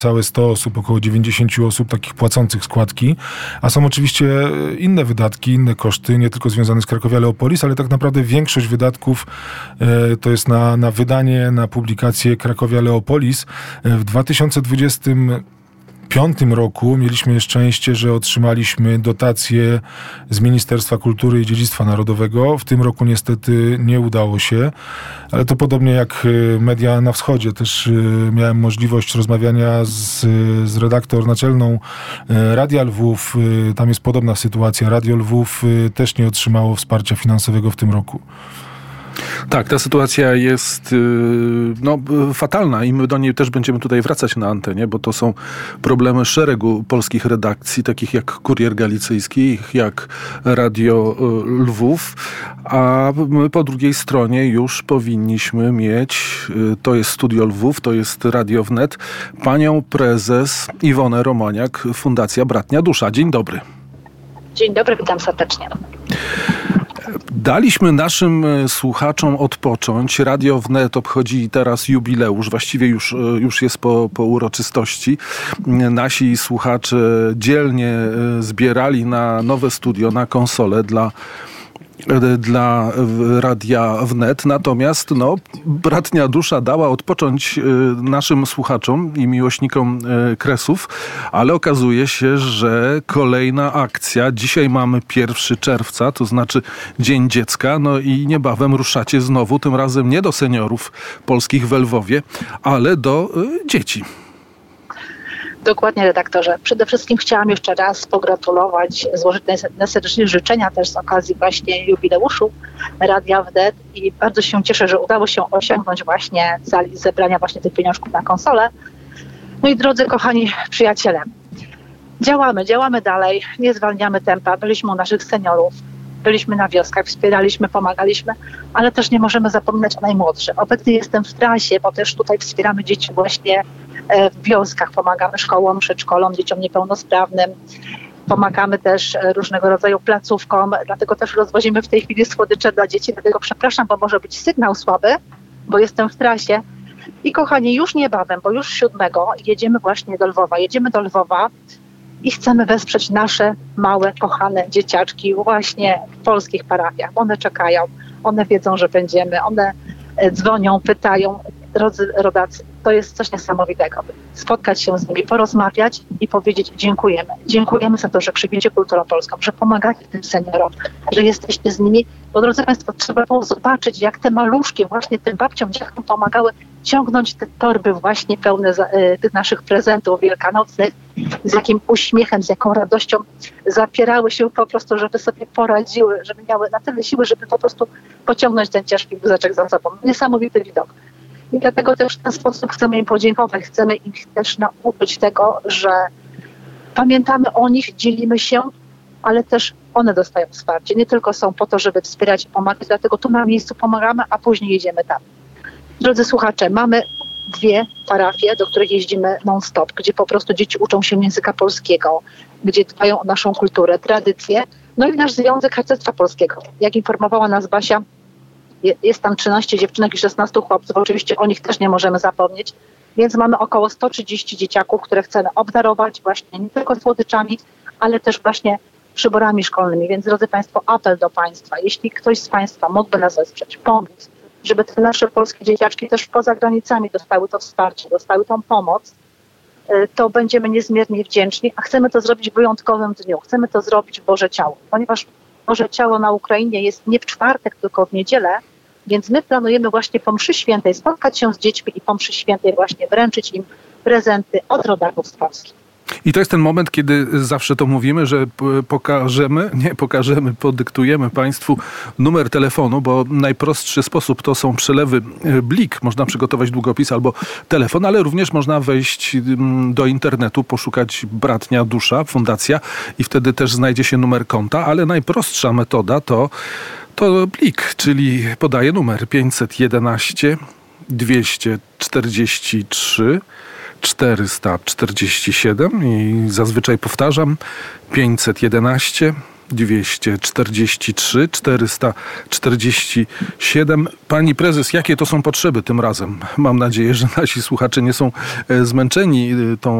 całe 100 osób, około 90 osób takich płacących składki, a są oczywiście inne wydatki, inne koszty, nie tylko związane z Cracovia Leopolis, ale tak naprawdę większość wydatków to jest na wydanie, na publikację Cracovia Leopolis. W 2025 roku mieliśmy szczęście, że otrzymaliśmy dotację z Ministerstwa Kultury i Dziedzictwa Narodowego. W tym roku niestety nie udało się, ale to podobnie jak Media na Wschodzie. Też miałem możliwość rozmawiania z redaktor naczelną Radia Lwów. Tam jest podobna sytuacja. Radio Lwów też nie otrzymało wsparcia finansowego w tym roku. Tak, ta sytuacja jest fatalna i my do niej też będziemy tutaj wracać na antenie, bo to są problemy szeregu polskich redakcji, takich jak Kurier Galicyjski, jak Radio Lwów, a my po drugiej stronie już powinniśmy mieć, to jest Studio Lwów, to jest Radio Wnet, panią prezes Iwonę Romaniak, Fundacja Bratnia Dusza. Dzień dobry. Dzień dobry, witam serdecznie. Daliśmy naszym słuchaczom odpocząć. Radio Wnet obchodzi teraz jubileusz. Właściwie już jest po uroczystości. Nasi słuchacze dzielnie zbierali na nowe studio, na konsolę dla Radia Wnet. Natomiast Bratnia Dusza dała odpocząć naszym słuchaczom i miłośnikom Kresów, ale okazuje się, że kolejna akcja. Dzisiaj mamy 1 czerwca, to znaczy Dzień Dziecka, i niebawem ruszacie znowu, tym razem nie do seniorów polskich w Lwowie, ale do dzieci. Dokładnie, redaktorze. Przede wszystkim chciałam jeszcze raz pogratulować, złożyć najserdeczniejsze życzenia też z okazji właśnie jubileuszu Radia Wnet i bardzo się cieszę, że udało się osiągnąć właśnie zebrania właśnie tych pieniążków na konsolę. No i drodzy kochani przyjaciele, działamy dalej, nie zwalniamy tempa, byliśmy u naszych seniorów, byliśmy na wioskach, wspieraliśmy, pomagaliśmy, ale też nie możemy zapominać o najmłodszych. Obecnie jestem w trasie, bo też tutaj wspieramy dzieci właśnie w wioskach, pomagamy szkołom, przedszkolom, dzieciom niepełnosprawnym, pomagamy też różnego rodzaju placówkom, dlatego też rozwozimy w tej chwili słodycze dla dzieci, dlatego przepraszam, bo może być sygnał słaby, bo jestem w trasie. I kochani, już niebawem, bo już 7 jedziemy właśnie do Lwowa, i chcemy wesprzeć nasze małe, kochane dzieciaczki właśnie w polskich parafiach. One czekają, one wiedzą, że będziemy, one dzwonią, pytają. Drodzy rodacy, to jest coś niesamowitego. Spotkać się z nimi, porozmawiać i powiedzieć dziękujemy. Dziękujemy za to, że krzewicie kulturę polską, że pomagacie tym seniorom, że jesteście z nimi. Bo drodzy Państwo, trzeba było zobaczyć, jak te maluszki właśnie tym babciom, dziadkom pomagały ciągnąć te torby właśnie pełne tych naszych prezentów wielkanocnych, z jakim uśmiechem, z jaką radością zapierały się po prostu, żeby sobie poradziły, żeby miały na tyle siły, żeby po prostu pociągnąć ten ciężki wózeczek za sobą. Niesamowity widok. I dlatego też w ten sposób chcemy im podziękować, chcemy ich też nauczyć tego, że pamiętamy o nich, dzielimy się, ale też one dostają wsparcie. Nie tylko są po to, żeby wspierać i pomagać, dlatego tu na miejscu pomagamy, a później jedziemy tam. Drodzy słuchacze, mamy 2 parafie, do których jeździmy non-stop, gdzie po prostu dzieci uczą się języka polskiego, gdzie dbają o naszą kulturę, tradycję, no i nasz Związek Harcerstwa Polskiego. Jak informowała nas Basia, jest tam 13 dziewczynek i 16 chłopców, oczywiście o nich też nie możemy zapomnieć, więc mamy około 130 dzieciaków, które chcemy obdarować właśnie nie tylko słodyczami, ale też właśnie przyborami szkolnymi. Więc drodzy Państwo, apel do Państwa, jeśli ktoś z Państwa mógłby nas wesprzeć, pomóc, żeby te nasze polskie dzieciaczki też poza granicami dostały to wsparcie, dostały tą pomoc, to będziemy niezmiernie wdzięczni, a chcemy to zrobić w wyjątkowym dniu. Chcemy to zrobić w Boże Ciało, ponieważ Boże Ciało na Ukrainie jest nie w czwartek, tylko w niedzielę, więc my planujemy właśnie po mszy świętej spotkać się z dziećmi i po mszy świętej właśnie wręczyć im prezenty od rodaków z Polski. I to jest ten moment, kiedy zawsze to mówimy, że podyktujemy Państwu numer telefonu, bo najprostszy sposób to są przelewy Blik. Można przygotować długopis albo telefon, ale również można wejść do internetu, poszukać Bratnia Dusza, fundacja i wtedy też znajdzie się numer konta, ale najprostsza metoda to Blik, czyli podaję numer 511 243 447 i zazwyczaj powtarzam 511 243 447. Pani prezes, jakie to są potrzeby tym razem? Mam nadzieję, że nasi słuchacze nie są zmęczeni tą